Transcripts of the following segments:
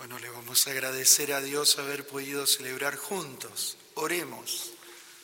Bueno, le vamos a agradecer a Dios haber podido celebrar juntos. Oremos.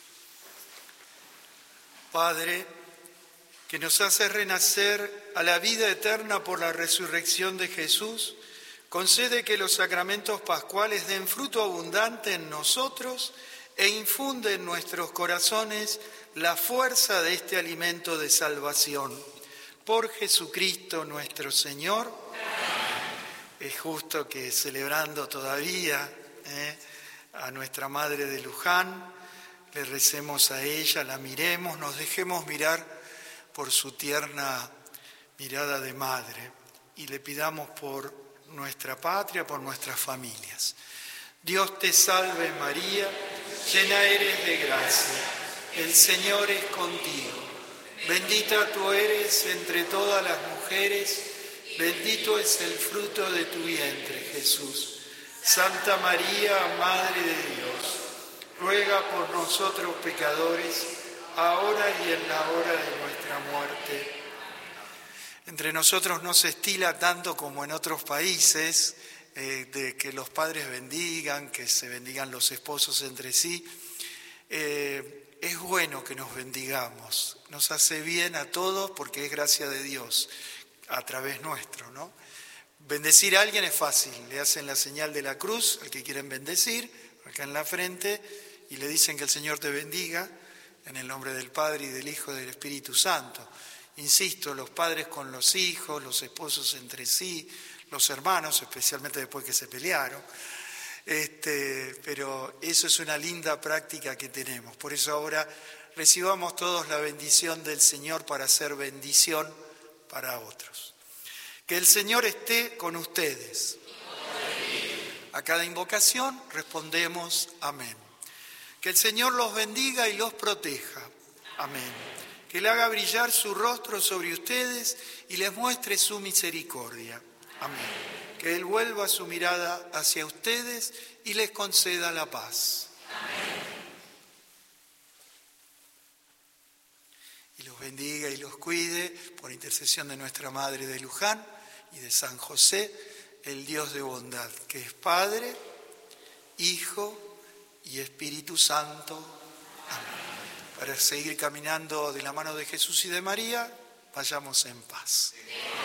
Padre, que nos haces renacer a la vida eterna por la resurrección de Jesús, concede que los sacramentos pascuales den fruto abundante en nosotros e infunde en nuestros corazones la fuerza de este alimento de salvación. Por Jesucristo nuestro Señor. Es justo que celebrando todavía a nuestra Madre de Luján, le recemos a ella, la miremos, nos dejemos mirar por su tierna mirada de madre y le pidamos por nuestra patria, por nuestras familias. Dios te salve María, llena eres de gracia, el Señor es contigo. Bendita tú eres entre todas las mujeres, bendito es el fruto de tu vientre, Jesús. Santa María, Madre de Dios, ruega por nosotros pecadores, ahora y en la hora de nuestra muerte. Entre nosotros no se estila tanto como en otros países, de que los padres bendigan, que se bendigan los esposos entre sí. Es bueno que nos bendigamos, nos hace bien a todos porque es gracia de Dios a través nuestro, ¿no? Bendecir a alguien es fácil, le hacen la señal de la cruz al que quieren bendecir, acá en la frente, y le dicen que el Señor te bendiga, en el nombre del Padre y del Hijo y del Espíritu Santo. Insisto, los padres con los hijos, los esposos entre sí, los hermanos, especialmente después que se pelearon, pero eso es una linda práctica que tenemos. Por eso ahora recibamos todos la bendición del Señor para hacer bendición para otros. Que el Señor esté con ustedes. A cada invocación respondemos amén. Que el Señor los bendiga y los proteja. Amén. Que Él haga brillar su rostro sobre ustedes y les muestre su misericordia. Amén. Que Él vuelva su mirada hacia ustedes y les conceda la paz. Amén. Y los bendiga y los cuide por intercesión de nuestra Madre de Luján y de San José, el Dios de bondad, que es Padre, Hijo y Espíritu Santo. Amén. Para seguir caminando de la mano de Jesús y de María, vayamos en paz.